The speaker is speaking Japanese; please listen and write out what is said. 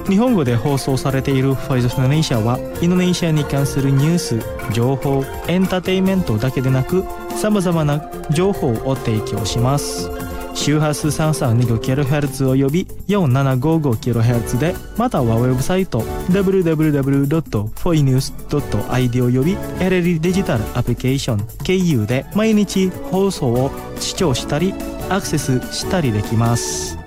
日本語で放送されているフォイスオブインドネシアはインドネシアに関するニュース、情報、エンターテインメントだけでなく様々な情報を提供します。周波数 332kHz および 4755kHz で、またはウェブサイト www.foinews.id および LLD デジタルアプリケーション KU で毎日放送を視聴したりアクセスしたりできます。